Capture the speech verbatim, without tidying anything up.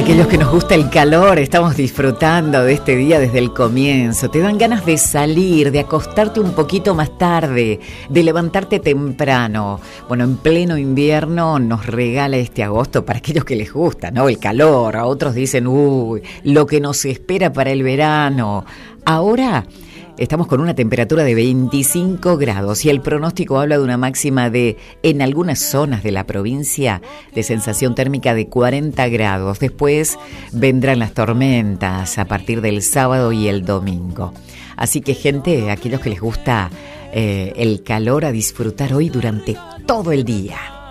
Aquellos que nos gusta el calor, estamos disfrutando de este día desde el comienzo. Te dan ganas de salir, de acostarte un poquito más tarde, de levantarte temprano. Bueno, en pleno invierno nos regala este agosto para aquellos que les gusta, ¿no? El calor. A otros dicen, uy, lo que nos espera para el verano. Ahora estamos con una temperatura de veinticinco grados y el pronóstico habla de una máxima de, en algunas zonas de la provincia, de sensación térmica de cuarenta grados. Después vendrán las tormentas a partir del sábado y el domingo. Así que, gente, aquellos que les gusta eh, el calor, a disfrutar hoy durante todo el día.